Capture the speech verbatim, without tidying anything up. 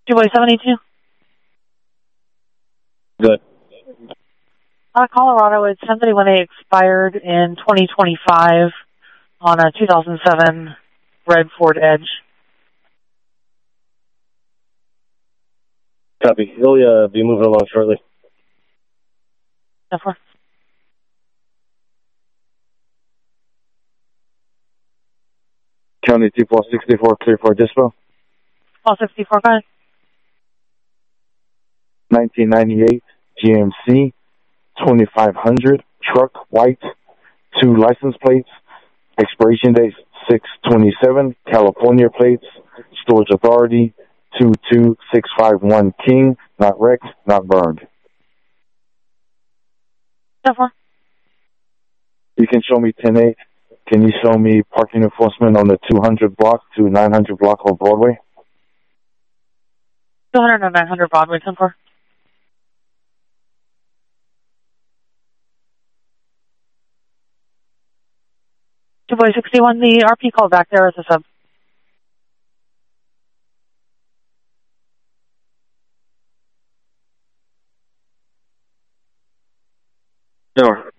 two boy seventy-two. Good. Out of Colorado, it says that when they expired in twenty twenty-five on a two thousand seven red Ford Edge. Copy. He'll uh, be moving along shortly. Therefore. County two four sixty-four, clear for dispo. All sixty-four, go ahead. nineteen ninety-eight G M C, twenty-five hundred, truck, white, two license plates, expiration date six twenty-seven, California plates, storage authority two two six five one King, not wrecked, not burned. Therefore. You can show me ten eight. Can you show me parking enforcement on the two hundred block to nine hundred block of Broadway? two hundred and nine hundred Broadway, ten four. two boy sixty-one, the R P called back there as a sub. Sure.